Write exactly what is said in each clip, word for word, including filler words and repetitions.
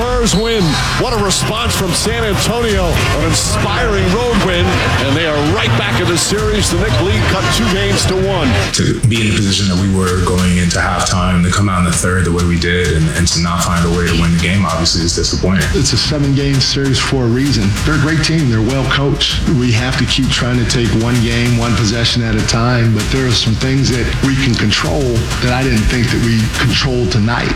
Spurs win. What a response from San Antonio. An inspiring road win, and they are right back in the series. The Knicks lead cut two games to one. To be in the position that we were going into halftime, to come out in the third the way we did, and, and to not find a way to win the game, obviously, is disappointing. It's a seven-game series for a reason. They're a great team. They're well coached. We have to keep trying to take one game, one possession at a time, but there are some things that we can control that I didn't think that we controlled tonight.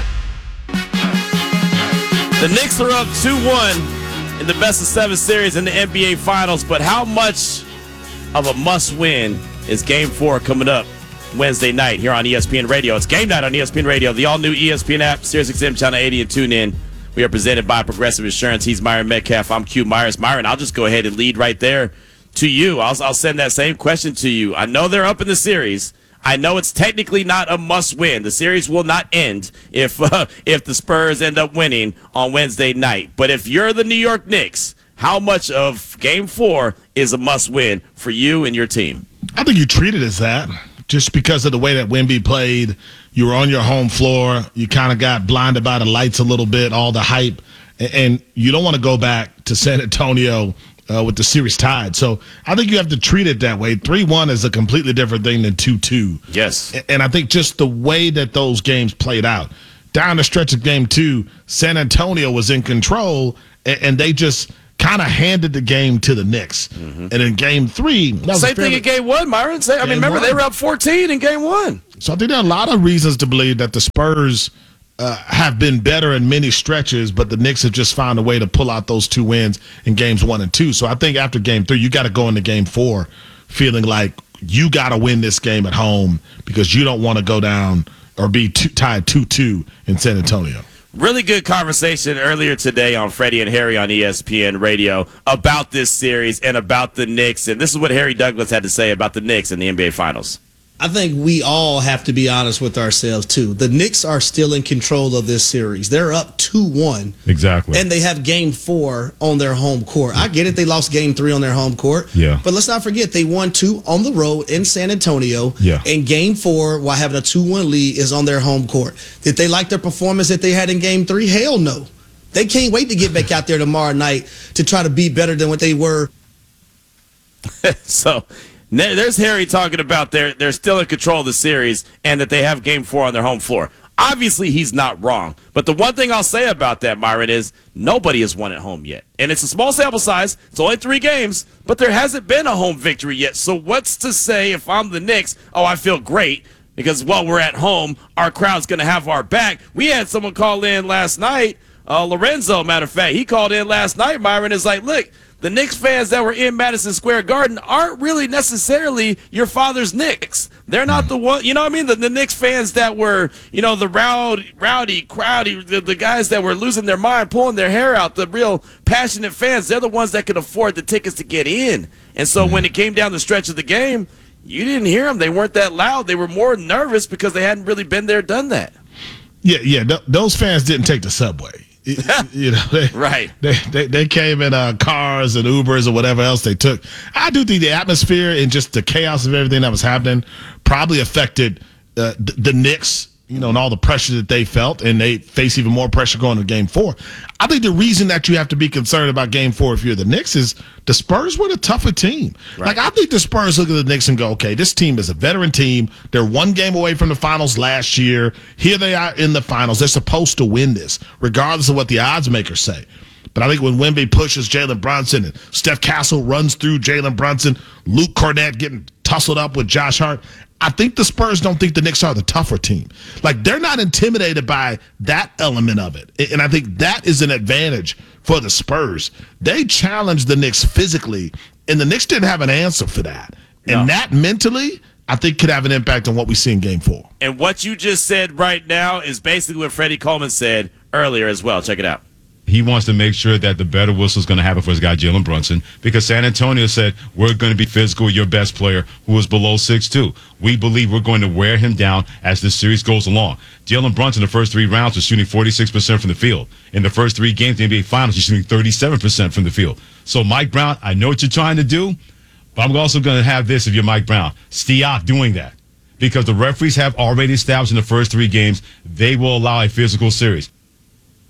The Knicks are up two one in the best of seven series in the N B A Finals, but how much of a must-win is Game four coming up Wednesday night here on E S P N Radio? It's game night on E S P N Radio, the all-new E S P N app, SiriusXM Channel eighty, and tune in. We are presented by Progressive Insurance. He's Myron Metcalf. I'm Q Myers. Myron, I'll just go ahead and lead right there to you. I'll, I'll send that same question to you. I know they're up in the series. I know it's technically not a must-win. The series will not end if uh, if the Spurs end up winning on Wednesday night. But if you're the New York Knicks, how much of Game four is a must-win for you and your team? I think you treat it as that. Just because of the way that Wemby played, you were on your home floor. You kind of got blinded by the lights a little bit, all the hype. And you don't want to go back to San Antonio Uh, with the series tied. So I think you have to treat it that way. three one is a completely different thing than two two. Yes. And I think just the way that those games played out, down the stretch of game two, San Antonio was in control, and, and they just kind of handed the game to the Knicks. Mm-hmm. And in game three, that was same fairly, thing in game one, Myron. Say, I mean, remember, one. they were up fourteen in game one. So I think there are a lot of reasons to believe that the Spurs Uh, have been better in many stretches, but the Knicks have just found a way to pull out those two wins in games one and two. So I think after game three, you got to go into game four feeling like you got to win this game at home because you don't want to go down or be two, tied two two in San Antonio. Really good conversation earlier today on Freddie and Harry on E S P N Radio about this series and about the Knicks. And this is what Harry Douglas had to say about the Knicks in the N B A Finals. I think we all have to be honest with ourselves, too. The Knicks are still in control of this series. They're up two one. Exactly. And they have game four on their home court. I get it. They lost game three on their home court. Yeah. But let's not forget, they won two on the road in San Antonio. Yeah. And game four, while having a two one lead, is on their home court. Did they like their performance that they had in game three? Hell no. They can't wait to get back out there tomorrow night to try to be better than what they were. So... There's Harry talking about they're, they're still in control of the series and that they have game four on their home floor. Obviously, he's not wrong. But the one thing I'll say about that, Myron, is nobody has won at home yet. And it's a small sample size. It's only three games, but there hasn't been a home victory yet. So what's to say if I'm the Knicks, oh, I feel great because, well, we're at home. Our crowd's going to have our back. We had someone call in last night, uh, Lorenzo, matter of fact. He called in last night, Myron, is like, look, the Knicks fans that were in Madison Square Garden aren't really necessarily your father's Knicks. They're not the one, you know what I mean? The, the Knicks fans that were, you know, the rowdy, rowdy, crowdy, the, the guys that were losing their mind, pulling their hair out, the real passionate fans, they're the ones that could afford the tickets to get in. And so when it came down the stretch of the game, you didn't hear them. They weren't that loud. They were more nervous because they hadn't really been there, done that. Yeah, yeah. Th- those fans didn't take the subway. you know, they, right. They, they they came in uh, cars and Ubers or whatever else they took. I do think the atmosphere and just the chaos of everything that was happening probably affected uh, the, the Knicks, you know, and all the pressure that they felt, and they face even more pressure going to game four. I think the reason that you have to be concerned about game four if you're the Knicks is the Spurs were the tougher team. Right. Like, I think the Spurs look at the Knicks and go, okay, this team is a veteran team. They're one game away from the finals last year. Here they are in the finals. They're supposed to win this, regardless of what the odds makers say. But I think when Wemby pushes Jalen Brunson and Steph Castle runs through Jalen Brunson, Luke Cornett getting tussled up with Josh Hart, I think the Spurs don't think the Knicks are the tougher team. Like, they're not intimidated by that element of it. And I think that is an advantage for the Spurs. They challenged the Knicks physically, and the Knicks didn't have an answer for that. And no. that mentally, I think, could have an impact on what we see in game four. And what you just said right now is basically what Freddie Coleman said earlier as well. Check it out. He wants to make sure that the better whistle is going to happen for his guy, Jalen Brunson, because San Antonio said, we're going to be physical, your best player, who is below six two. We believe we're going to wear him down as the series goes along. Jalen Brunson, the first three rounds, was shooting forty-six percent from the field. In the first three games of the N B A Finals, he's shooting thirty-seven percent from the field. So, Mike Brown, I know what you're trying to do, but I'm also going to have this if you're Mike Brown. Stop doing that, because the referees have already established in the first three games they will allow a physical series.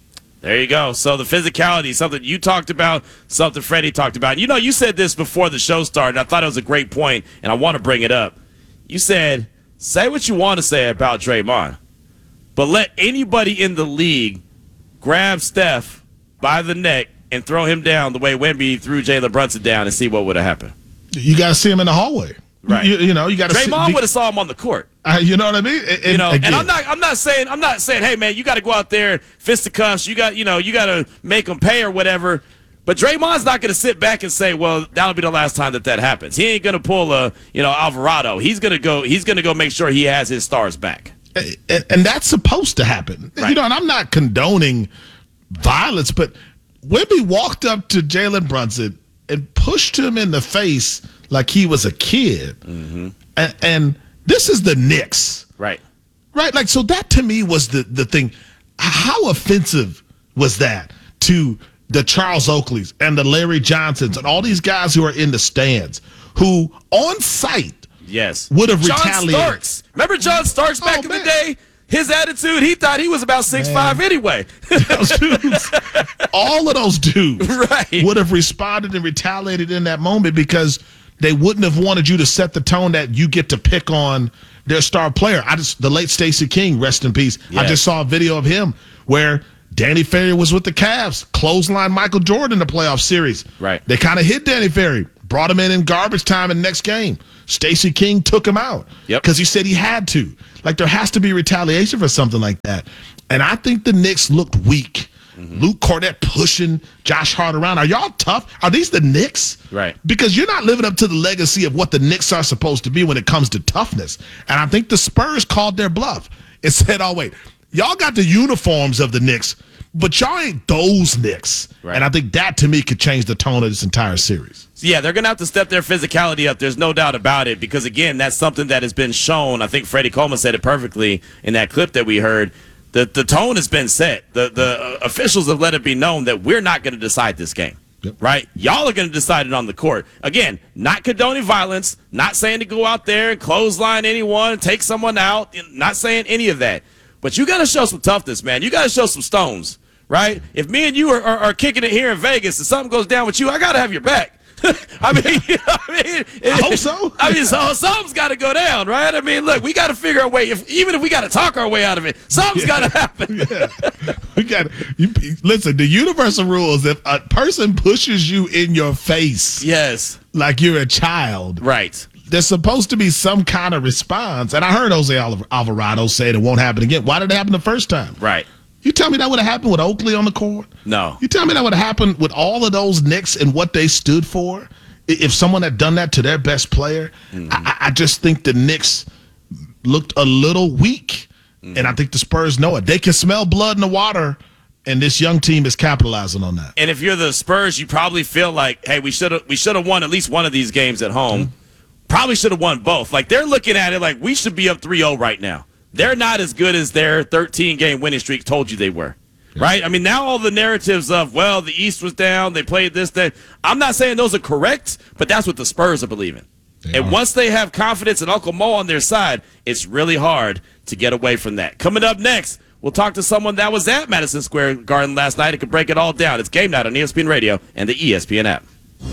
There you go. So the physicality, something you talked about, something Freddie talked about. You know, you said this before the show started. I thought it was a great point, and I want to bring it up. You said, say what you want to say about Draymond, but let anybody in the league grab Steph by the neck and throw him down the way Wemby threw Jalen Brunson down and see what would have happened. You got to see him in the hallway. Right. You, you know, you got to Draymond would have saw him on the court. Uh, you know what I mean? And, you know, again, and I'm not, I'm not saying, I'm not saying, hey man, you got to go out there and fisticuffs. You got, you know, you got to make them pay or whatever. But Draymond's not going to sit back and say, well, that'll be the last time that that happens. He ain't going to pull a, you know, Alvarado. He's going to go, he's going to go make sure he has his stars back. and, and that's supposed to happen. Right. You know, and I'm not condoning violence, but Wemby walked up to Jalen Brunson and pushed him in the face like he was a kid. Mm-hmm. And, and this is the Knicks. Right. Right? Like, so that to me was the, the thing. How offensive was that to the Charles Oakleys and the Larry Johnsons and all these guys who are in the stands who on site yes. would have John retaliated? Starks. Remember John Starks back Oh, in man. the day? His attitude, he thought he was about six five anyway. Those dudes, all of those dudes Right. would have responded and retaliated in that moment because they wouldn't have wanted you to set the tone that you get to pick on their star player. I just the late Stacey King, rest in peace. I Yes. just saw a video of him where Danny Ferry was with the Cavs, clothesline Michael Jordan in the playoff series. Right. They kind of hit Danny Ferry, brought him in in garbage time in the next game. Stacey King took him out Yep. because he said he had to. Like, there has to be retaliation for something like that. And I think the Knicks looked weak. Mm-hmm. Luke Cornett pushing Josh Hart around. Are y'all tough? Are these the Knicks? Right. Because you're not living up to the legacy of what the Knicks are supposed to be when it comes to toughness. And I think the Spurs called their bluff and said, oh, wait, y'all got the uniforms of the Knicks, but y'all ain't those Knicks. Right. And I think that, to me, could change the tone of this entire series. So yeah, they're going to have to step their physicality up. There's no doubt about it because, again, that's something that has been shown. I think Freddie Coleman said it perfectly in that clip that we heard. The, the tone has been set. The, the uh, officials have let it be known that we're not going to decide this game. Yep. Right? Y'all are going to decide it on the court. Again, not condoning violence, not saying to go out there and clothesline anyone, take someone out, not saying any of that. But you got to show some toughness, man. You got to show some stones, right? If me and you are, are, are kicking it here in Vegas and something goes down with you, I got to have your back. I mean, you know, I mean, I hope so. I mean, so something's got to go down, right? I mean, look, we got to figure a way. If even if we got to talk our way out of it, something's Yeah. got to happen. Yeah. We got you. Listen, the universal rule is if a person pushes you in your face Yes, like you're a child, right. there's supposed to be some kind of response. And I heard Jose Alv- Alvarado say it won't happen again. Why did it happen the first time? Right. You tell me that would have happened with Oakley on the court? No. You tell me that would have happened with all of those Knicks and what they stood for? I- If someone had done that to their best player, Mm-hmm. I, I just think the Knicks looked a little weak. Mm-hmm. And I think the Spurs know it. They can smell blood in the water, and this young team is capitalizing on that. And if you're the Spurs, you probably feel like, hey, we should have we should have won at least one of these games at home. Mm-hmm. Probably should have won both. Like they're looking at it like we should be up three oh right now. They're not as good as their thirteen game winning streak told you they were. Right? I mean, now all the narratives of, well, the East was down, they played this, that. I'm not saying those are correct, but that's what the Spurs are believing. They and are. once they have confidence in Uncle Mo on their side, it's really hard to get away from that. Coming up next, we'll talk to someone that was at Madison Square Garden last night and could break it all down. It's Game Night on E S P N Radio and the E S P N app.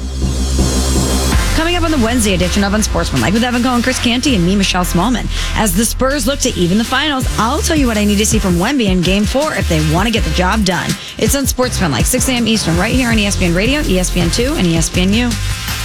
Coming up on the Wednesday edition of Unsportsmanlike with Evan Cohen, Chris Canty, and me, Michelle Smallman. As the Spurs look to even the finals, I'll tell you what I need to see from Wemby in Game four if they want to get the job done. It's Unsportsmanlike, six a.m. Eastern, right here on E S P N Radio, E S P N two, and E S P N U.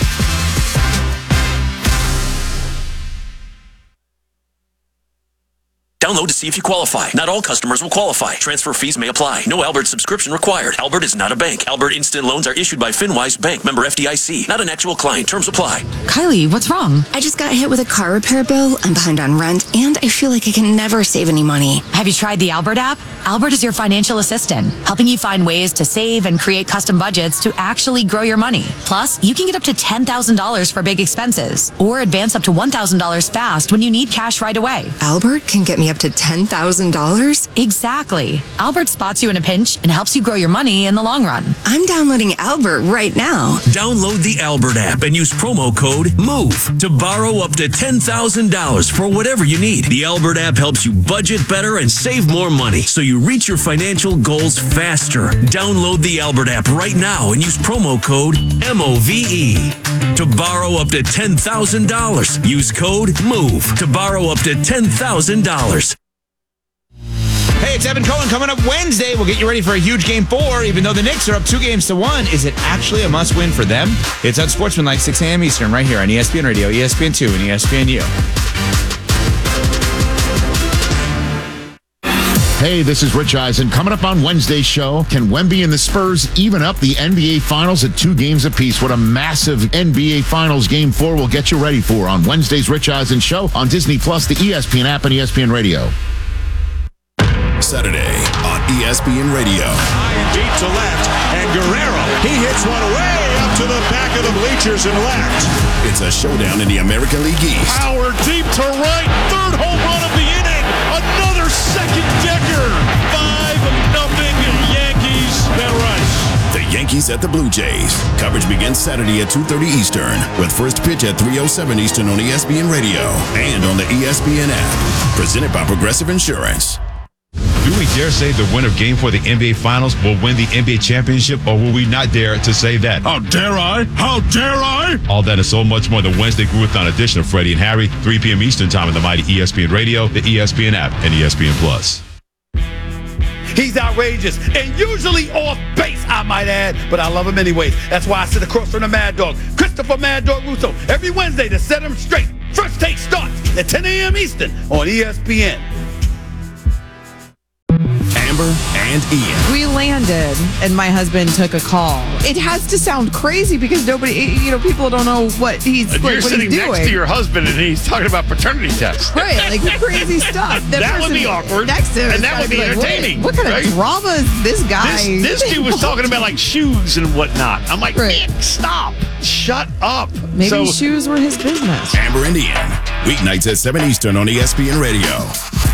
Download to see if you qualify. Not all customers will qualify. Transfer fees may apply. No Albert subscription required. Albert is not a bank. Albert Instant Loans are issued by FinWise Bank, member F D I C. Not an actual client. Terms apply. Kylie, what's wrong? I just got hit with a car repair bill. I'm behind on rent, and I feel like I can never save any money. Have you tried the Albert app? Albert is your financial assistant, helping you find ways to save and create custom budgets to actually grow your money. Plus, you can get up to ten thousand dollars for big expenses or advance up to one thousand dollars fast when you need cash right away. Albert can get me up up to ten thousand dollars? Exactly. Albert spots you in a pinch and helps you grow your money in the long run. I'm downloading Albert right now. Download the Albert app and use promo code MOVE to borrow up to ten thousand dollars for whatever you need. The Albert app helps you budget better and save more money so you reach your financial goals faster. Download the Albert app right now and use promo code M O V E to borrow up to ten thousand dollars. Use code MOVE to borrow up to ten thousand dollars. Hey, it's Evan Cohen. Coming up Wednesday, we'll get you ready for a huge game four. Even though the Knicks are up two games to one, is it actually a must-win for them? It's on Sportsmanlike, six a.m. Eastern, right here on E S P N Radio, E S P N two, and E S P N U. Hey, this is Rich Eisen. Coming up on Wednesday's show, can Wemby and the Spurs even up the N B A Finals at two games apiece? What a massive N B A Finals Game four will get you ready for on Wednesday's Rich Eisen show on Disney Plus, the E S P N app, and E S P N Radio. Saturday on E S P N Radio. High and deep to left, and Guerrero, he hits one way up to the back of the bleachers and left. It's a showdown in the American League East. Power deep to right, third home run of the inning, another second decker. Five nothing Yankees. Ben Rice. The Yankees at the Blue Jays. Coverage begins Saturday at two thirty Eastern with first pitch at three oh seven Eastern on E S P N Radio and on the E S P N app. Presented by Progressive Insurance. Do we dare say the winner of Game Four of the N B A Finals will win the N B A championship, or will we not dare to say that? How dare I? How dare I? All that and so much more. The Wednesday Groovathon edition of Freddie and Harry, three p.m. Eastern Time on the mighty E S P N Radio, the E S P N app, and E S P N Plus. He's outrageous and usually off base, I might add, but I love him anyways. That's why I sit across from the Mad Dog, Christopher Mad Dog Russo, every Wednesday to set him straight. First Take starts at ten a.m. Eastern on E S P N. Amber and Ian. We landed, and my husband took a call. It has to sound crazy because nobody, you know, people don't know what he's, and like, you're what sitting he's doing. next to your husband, and he's talking about paternity tests. Right, like crazy stuff. The That would person be awkward, next to him and is that gotta would be like, entertaining. What, what kind right? of drama is this guy? This, this dude was talking about like shoes and whatnot. I'm like, Right. Nick, stop, shut up. Maybe so, shoes were his business. Amber and Ian. Weeknights at seven Eastern on E S P N Radio.